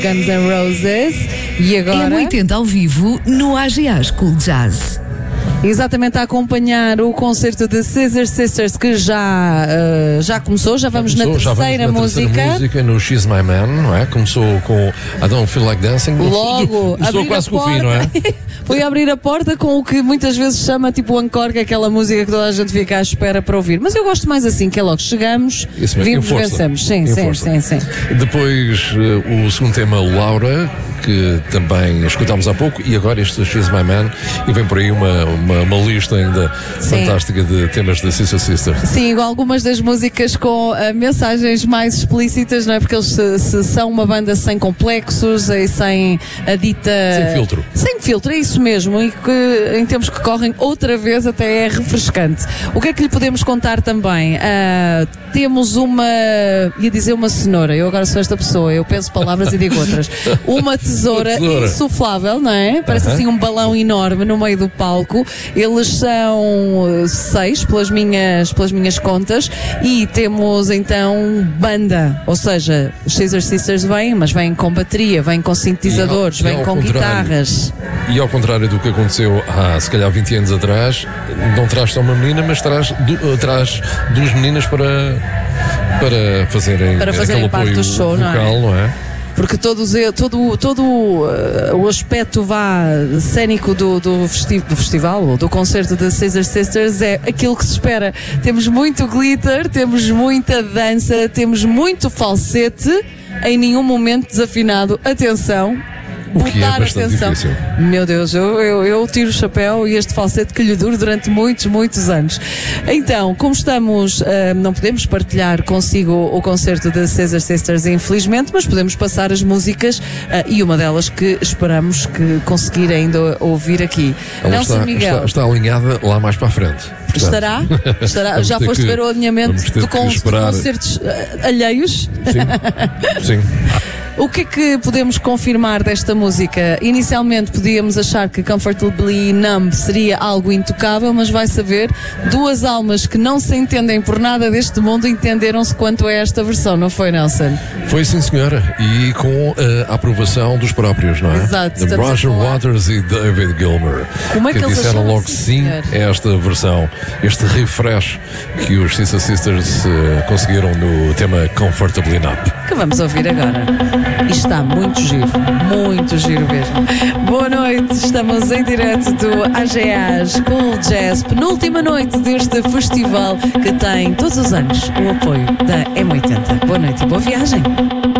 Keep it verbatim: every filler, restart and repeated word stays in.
Guns N' Roses. E agora... M oitenta ao vivo no A G A School Jazz. Exatamente, a acompanhar o concerto de Scissor Sisters que já, uh, já começou, já vamos, já começou, na, terceira já vamos na música. terceira música, no She's My Man, não é? Começou com I Don't Feel Like Dancing. Logo, começou quase com o fim, não é? Foi abrir a porta com o que muitas vezes chama tipo o encore, que é aquela música que toda a gente fica à espera para ouvir. Mas eu gosto mais assim, que é logo chegamos, vimos, vencemos. Sim, sim, sim, sim. Depois uh, o segundo tema, Laura, que também escutámos há pouco, e agora este She's My Man, e vem por aí uma, uma, uma lista ainda Sim. fantástica de temas da Scissor Sisters. Sim, algumas das músicas com uh, mensagens mais explícitas, não é? Porque eles se, se são uma banda sem complexos e sem a dita... Sem filtro. Sem filtro, é isso mesmo, e que em tempos que correm outra vez até é refrescante. O que é que lhe podemos contar também? Uh, temos uma... ia dizer uma cenoura, eu agora sou esta pessoa, eu penso palavras e digo outras. Uma tesoura, tesoura insuflável, não é? Parece uh-huh. assim um balão enorme no meio do palco. Eles são seis pelas minhas, pelas minhas contas, e temos então banda, ou seja, os Scissor Sisters vêm, mas vêm com bateria, vêm com sintetizadores, vêm com guitarras. E ao contrário do que aconteceu há se calhar vinte anos atrás, não traz só uma menina, mas traz, du, traz duas meninas para, para fazerem, para fazerem aquele parte apoio do show, vocal, não é? Não é? Porque todos, todo, todo uh, o aspecto vá cênico do, do, festi do festival, ou do concerto da Scissor Sisters, é aquilo que se espera. Temos muito glitter, temos muita dança, temos muito falsete, em nenhum momento desafinado. Atenção! O que é bastante atenção. difícil. Meu Deus, eu, eu, eu tiro o chapéu e este falsete que lhe dure durante muitos, muitos anos. Então, como estamos, uh, não podemos partilhar consigo o concerto da Scissor Sisters, infelizmente, mas podemos passar as músicas uh, e uma delas que esperamos que conseguir ainda ouvir aqui. Ela Nelson está, Miguel. Está, está alinhada lá mais para a frente. Portanto, estará? estará? Já foste que, ver o alinhamento de, con de concertos uh, alheios? Sim. Sim. O que é que podemos confirmar desta música? Inicialmente podíamos achar que Comfortably Numb seria algo intocável, mas vai saber, duas almas que não se entendem por nada deste mundo entenderam-se quanto a esta versão, não foi, Nelson? Foi, sim, senhora, e com uh, a aprovação dos próprios, não é? Exato. De Roger Waters e David Gilmour. Como é que, que eles disseram logo sim a esta versão, este refresh que os Scissor Sisters uh, conseguiram no tema Comfortably Numb. Que vamos ouvir agora. E está muito giro, muito giro mesmo. Boa noite, estamos em direto do A G A School Jazz, penúltima noite deste festival que tem todos os anos o apoio da M oitenta. Boa noite e boa viagem.